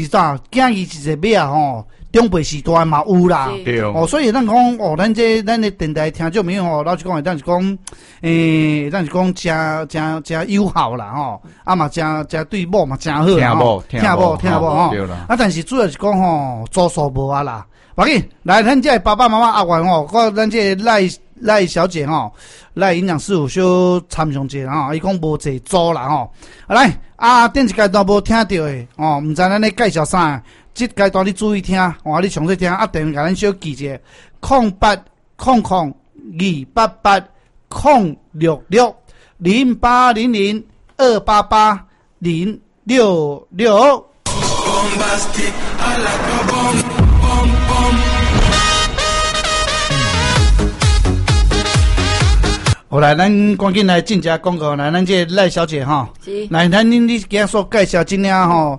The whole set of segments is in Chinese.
是啥？囝伊一个尾啊吼，中辈时代嘛有啦。 对哦，所以咱讲哦，咱的电台听众朋友吼，老实讲，咱是讲，咱是讲真友好啦吼，啊嘛真对某嘛真好啦吼，听某吼。啊，但是主要是讲吼，组数无啊啦。无要紧，来，咱这爸爸妈妈阿元吼，我咱这赖小姐吼，赖营养师有小参详者吼，伊讲无坐组啦吼。来，顶一阶段无听到的哦，毋知咱咧介绍啥，这阶段你注意听，你详细听，电话甲咱小记者0800-288-066。好来，咱赶紧来进家广告来，咱这赖小姐哈，来，你给他说介绍今天哈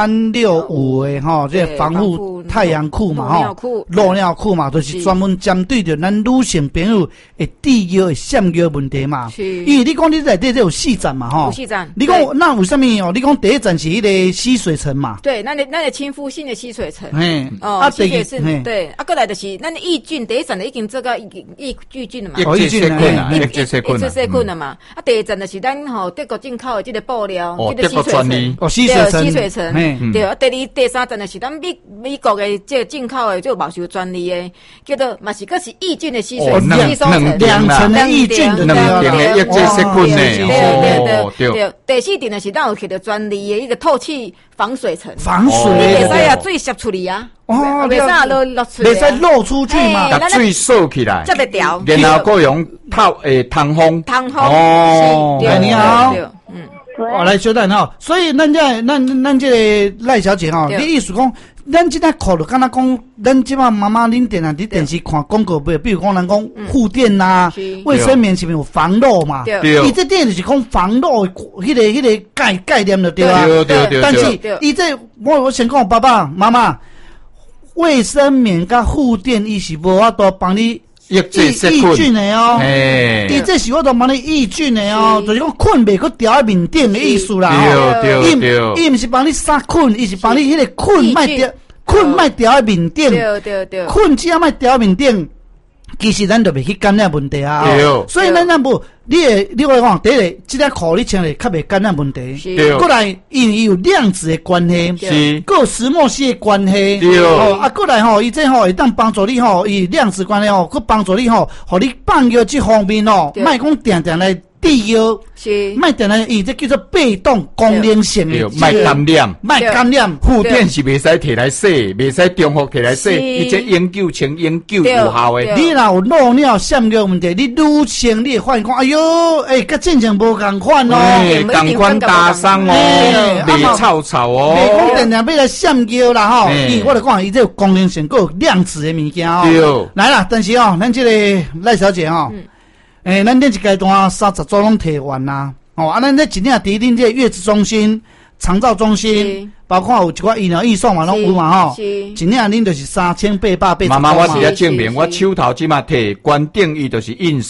365的哈，这防护太阳裤嘛哈，漏尿裤嘛，就是专门针对着咱女性朋友的滴尿的闪尿问题嘛。因为你讲你内底这有4站嘛哈， 有4站。 你讲那为什么哦？你讲第一站是迄个吸水层嘛？ 对，那个亲肤性的吸水层。 第二是对，过来就是咱的抑菌，第一站已经做到抑菌了嘛。 抑菌啊。 这些困了嘛？第二站就是咱德国进口的这个布料，这个吸水层， 对。第二、第三站就是咱美国的这个进口的，就保修专利的，叫做嘛是个是抑菌的吸水层 ，2层的抑菌的 2层的抑制细菌呢。 对。第四点就是咱有摕到专利的一个透气防水层， 你袂使啊水泄出去啊。袂使漏出， 袂使漏出去嘛， 把水收起来， 才会调。 然后各用通风。 哦，你好，来小等哈。所以咱这赖小姐哈，你意思讲，咱这口就敢若讲，咱即马妈妈恁电伫电视看广告，比如讲咱讲护垫呐、卫生棉是不是有防漏嘛？伊这店就是讲防漏迄个概念就对啊。 对。 但是伊这我先讲爸爸妈妈。卫生棉甲护垫，伊是无法度帮你抑菌的哦。伊这是我度帮你抑菌的哦，就是讲菌袂去掉喺面顶的意思啦。伊毋是帮你杀菌，伊是帮你迄个菌莫掉喺面顶。 对。 菌只要莫掉喺面顶，其实咱就袂去感染问题啊。所以咱无。你话讲，第一，这条裤你穿咧较袂感染问题。过来，因为有量子的关系，有石墨烯的关系。过来吼，伊这吼会当帮助你吼，以量子关系吼，去帮助你吼，互你放尿这方面吼，莫讲定定来滴尿，莫定来，伊这叫做被动功能性的，莫感染。 护垫是袂使摕来洗，袂使中伏摕来洗，伊这永久有效的。 你若有漏尿、闪尿问题，你愈清你会发现讲，哎哟。甲正常无共款哦， 共款打伤哦，袂臭臭哦， 袂讲定定要来闪尿啦吼。我就讲伊这有功能性，有量子的物件哦。来啦，但是哦，咱这个赖小姐哦，咱这一阶段30组拢摕完啦。咱这真正伫恁这月子中心、长照中心。包括有一寡医疗预算嘛，拢有嘛吼。一年恁就是3880。 妈妈，我是要证明，我手头即马摕官定义就是印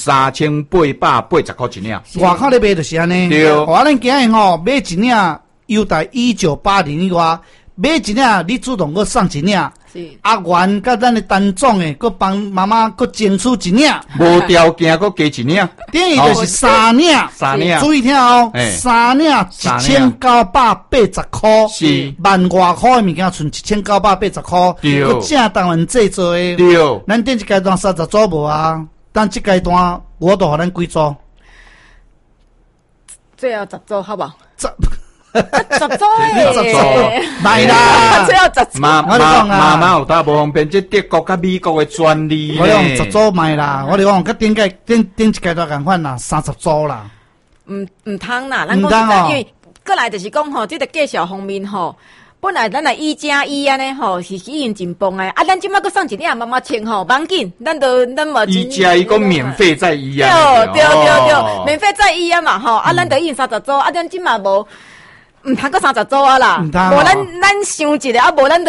3880块一领。 外口咧卖就是安尼。 对。 咱今日吼买一领优待1980以外，买一领你主动搁送一领。阿元甲咱的单总诶，搁帮妈妈搁争取一领。 无条件搁加一领。 等于就是3领。注意听哦，3领1980块。是万外块的物件，剩1980块。对。搁正当然制作诶。对。咱顶一阶段30组无啊，但这阶段我都互咱几组。 最后10组好不好 ？10组来啦！妈妈有大无方便，这德国甲美国的专利。 我用10组卖啦，我讲甲顶一阶段共款啦，30组啦。 唔通啦，咱讲因为过来就是讲吼，这个介绍方面吼，本来咱来1+1安尼吼，是已经真棒诶。咱即摆搁送一领妈妈穿吼，忙紧，咱无 1+1个免费再1 啊。对，免费再1啊嘛吼，咱就已经30组，咱即摆无。唔通搁30组啊啦，无咱想一个，无咱就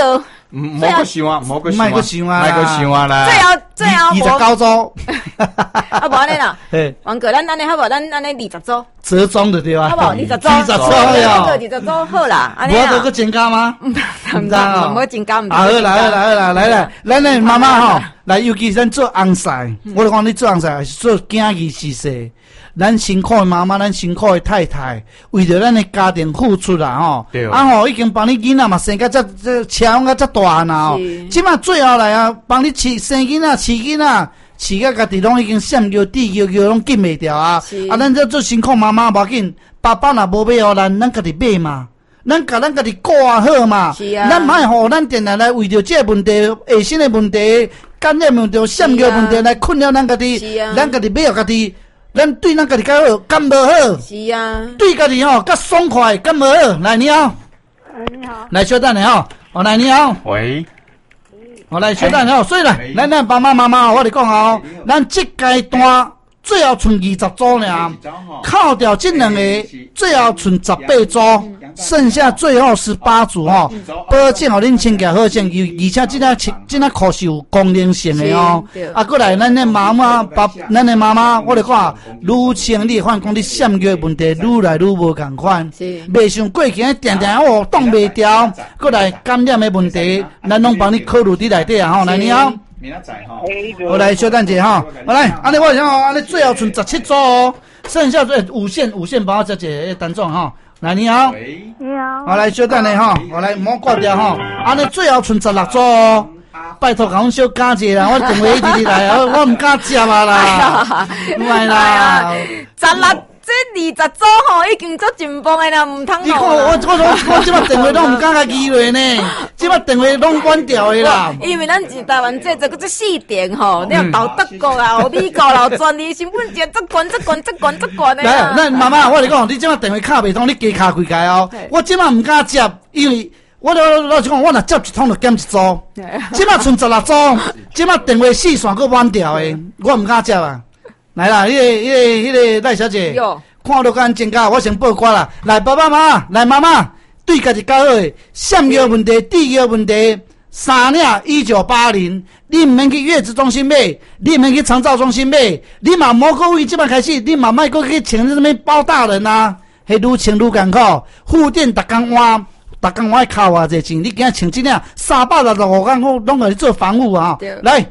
莫个想啊，莫个想啦。 最后 29周。 啊，无安尼啦。王哥，咱安尼好无？咱安尼20周。 折中的对吧？ 好不？20周。 20周呀。 20周好啦。 无得个增加吗？ 唔知啊。无增加唔。 好啦，来，咱妈妈吼，来，尤其咱做翁婿，我就讲你做翁婿是做囝儿事势。咱辛苦的妈妈，咱辛苦的太太，为着咱的家庭付出啦吼。啊吼，已经帮你囡仔嘛生个这车个这大啦吼。即马最后来啊，帮你生囡仔、饲囡仔，饲个家己拢已经闪叫、滴叫拢禁袂掉啊。啊，咱这做辛苦妈妈无要紧，爸爸若无买互咱家己买嘛。咱家己顾好嘛。是啊。咱莫互咱定来为着这问题、卫生的问题、感染问题、闪叫问题来困扰咱家己。是啊。咱家己买互家己。咱对咱家己较好，敢无好？ 是啊。对家己吼，较爽快，敢无好？来，你好。 你好。 来，小等下吼。来，你好。 喂。 来，小等下所以来，咱爸爸妈妈，我哋讲吼，咱这阶段最后剩20组呢，扣掉这两个，最后剩18组，剩下最后18组吼，保证互恁清洁好整，而且这块裤是有功能性的哦。啊，过来咱的妈妈，咱的妈妈，我哋看，愈清你看讲你闪尿问题愈来愈无共款，袂像过去定定哦挡袂掉，过来感染的问题，咱拢帮你考虑伫内底啊吼，来你好。我来小等者哈，我来，安尼我想哦，安尼最后剩17组哦，剩下五线帮我接一个单总哈。来，你好。 你好。 我来小等下哈，我来莫挂掉哈，安尼最后剩16组哦。拜托，甲阮小加一下啦，我电话一直来，我唔敢接啊啦，唔系啦 ，16。这20组吼已经做进步的啦，唔通你看我即摆电话拢唔敢甲寄落呢，即摆电话拢关掉的啦。 因为咱是台湾这个这四电吼，你要到德国啊、美国啦，专利成本价这关的。 来，咱妈妈，我嚟讲，你即摆电话卡袂通，你加卡几开哦。我即摆唔敢接，因为我老实讲，我若接一通就减一组，即摆剩16组，即摆电话四线佫关掉的，我唔敢接啊。来啦，迄个赖小姐，看到干增加，我先报关啦。来，爸爸妈妈，来妈妈，对家己较好诶，闪尿问题、滴尿问题，3领1980，你唔免去月子中心买，你唔免去长照中心买，你嘛莫个为即摆开始，你嘛莫个去请什么包大人啊，迄愈请愈艰苦，护垫逐工换扣偌济钱，你今仔请一领365工，我拢甲你做防护啊。来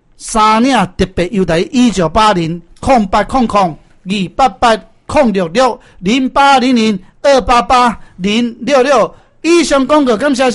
，3领特别优待1980028002880660800288066，以上广告感谢。